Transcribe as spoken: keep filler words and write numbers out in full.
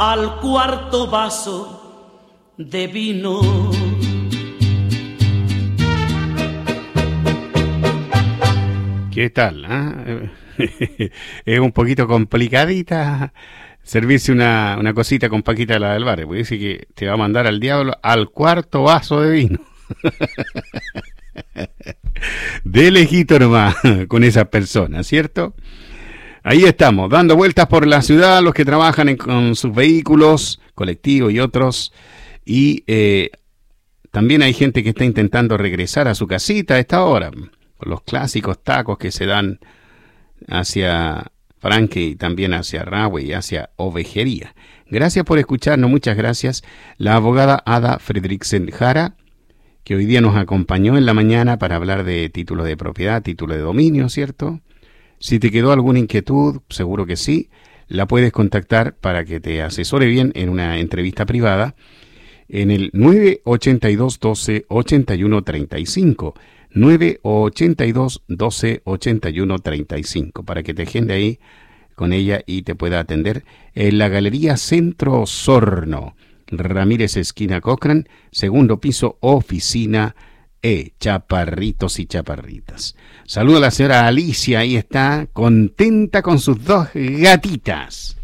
al cuarto vaso de vino. ¿Qué tal? ¿Eh? Es un poquito complicadita servirse una, una cosita con Paquita la del barrio, porque dice que te va a mandar al diablo al cuarto vaso de vino. De lejito nomás con esa persona, ¿cierto? Ahí estamos, dando vueltas por la ciudad, los que trabajan en, con sus vehículos, colectivos y otros. Y eh, también hay gente que está intentando regresar a su casita a esta hora, con los clásicos tacos que se dan hacia Franque y también hacia Rahue y hacia Ovejería. Gracias por escucharnos, muchas gracias. La abogada Ada Fredriksen Jara, que hoy día nos acompañó en la mañana para hablar de títulos de propiedad, título de dominio, ¿cierto? Si te quedó alguna inquietud, seguro que sí, la puedes contactar para que te asesore bien en una entrevista privada en el nueve ochenta y dos, doce, ochenta y uno, treinta y cinco, nueve ochenta y dos, doce, ochenta y uno, treinta y cinco, para que te agende ahí con ella y te pueda atender en la Galería Centro Osorno, Ramírez esquina Cochrane, segundo piso, oficina E, chaparritos y chaparritas. Saludo a la señora Alicia, ahí está, contenta con sus dos gatitas.